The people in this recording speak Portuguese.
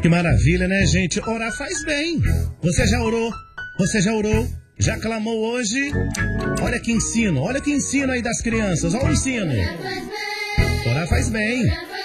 Que maravilha, né, gente? Orar faz bem. Você já orou? Você já orou? Já clamou hoje? Olha que ensino aí das crianças. Olha o ensino. Orar faz bem.